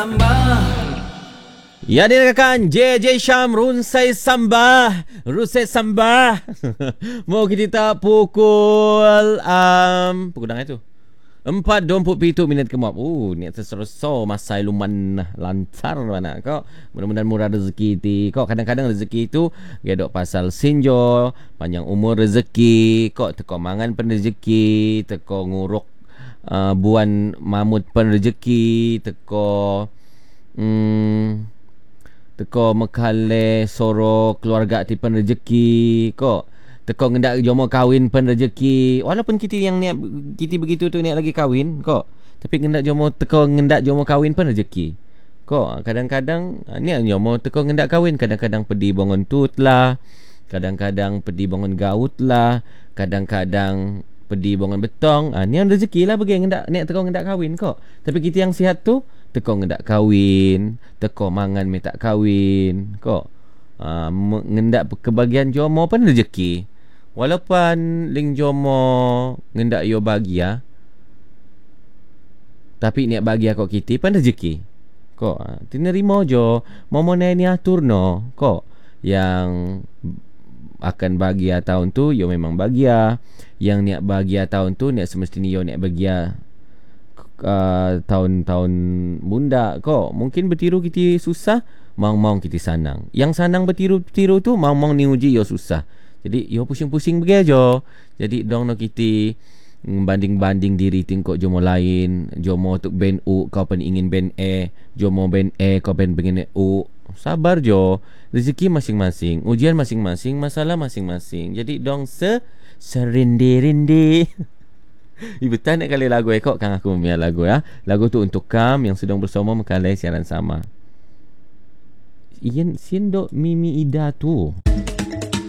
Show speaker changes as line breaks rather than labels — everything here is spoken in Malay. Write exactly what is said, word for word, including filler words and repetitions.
Ya, dikatakan J J Syam Runsai Sambah Runsai Sambah Mau kita tak pukul um, Pukul dah itu empat dua puluh tujuh minit kemuap. Oh, ni terserso masa luman lancar mana kau. Mudah-mudahan murah rezeki ti. Kau kadang-kadang rezeki itu gadok pasal sinjo, panjang umur rezeki, kau teko mangan pen rezeki, teko nguruk uh, buan mamut pen rezeki, teko hmm, teko mekale soro keluarga ti pen rezeki, kau teko ngendak jomo kahwin pen rezeki. Walaupun kita yang niat kita begitu tu niat lagi kahwin kok, tapi ngendak jomo teko ngendak jomo kahwin pen rezeki kok. Kadang-kadang niat jomo teko ngendak kahwin, kadang-kadang pedi bangun tut lah, kadang-kadang pedi bangun gaut lah, kadang-kadang pedi bangun betong. Ah, ni rezeki lah bagi ngendak niat teko ngendak kahwin kok. Tapi kita yang sihat tu teko ngendak kahwin, teko mangan me tak kahwin kok. Ah, ngendak kebahagiaan jomo pun rezeki. Walaupun ling jomo ngendak yo bahagia, tapi niat bahagia kok kita pun rezeki kok. Tinerimo jo momo ni atur no kok. Yang akan bahagia tahun tu yo memang bahagia. Yang niat bahagia tahun tu niat semestinya yo niat bahagia uh, tahun-tahun bunda kok. Mungkin bertiru kita susah, mau-mau kita sanang. Yang sanang bertiru-tiru tu mau-mau ni uji yo susah. Jadi yo pusing-pusing bagi aja. Jadi dong no kita banding-banding diri tingkok jomo lain. Jomo untuk band U, kau pen ingin band E. Jomo band E, kau pen pengen U. Sabar jo. Rezeki masing-masing, ujian masing-masing, masalah masing-masing. Jadi dong se serindi-rindi. Betul nak kali lagu ekok kan aku memilih lagu ya. Lagu tu untuk kam yang sedang bersama mekalai siaran sama. Ian sindo Mimi Ida tu.